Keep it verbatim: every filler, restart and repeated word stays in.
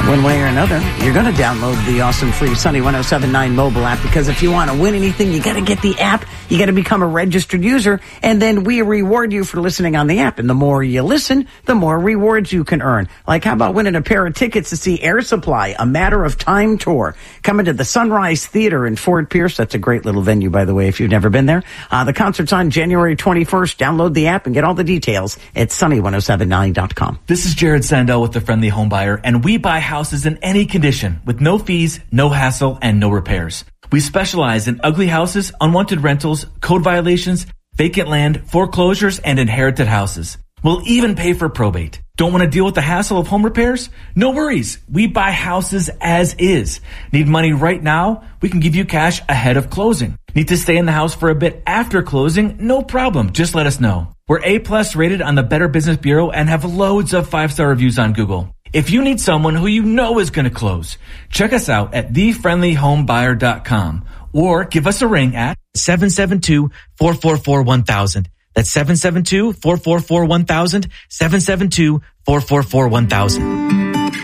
One way or another, you're going to download the awesome free Sunny one oh seven point nine mobile app, because if you want to win anything, you got to get the app. You got to become a registered user, and then we reward you for listening on the app. And the more you listen, the more rewards you can earn. Like, how about winning a pair of tickets to see Air Supply, A Matter of Time tour, coming to the Sunrise Theater in Fort Pierce. That's a great little venue, by the way, if you've never been there. Uh, the concert's on January twenty-first. Download the app and get all the details at sunny one oh seven nine dot com. This is Jared Sandell with the Friendly Home Buyer, and we buy houses in any condition with no fees, no hassle, and no repairs. We specialize in ugly houses, unwanted rentals, code violations, vacant land, foreclosures, and inherited houses. We'll even pay for probate. Don't want to deal with the hassle of home repairs? No worries. We buy houses as is. Need money right now? We can give you cash ahead of closing. Need to stay in the house for a bit after closing? No problem. Just let us know. We're A-plus rated on the Better Business Bureau and have loads of five-star reviews on Google. If you need someone who you know is going to close, check us out at the friendly home buyer dot com or give us a ring at seven seven two, four four four, one thousand. That's seven seven two, four four four, one thousand, seven seven two, four four four, one thousand.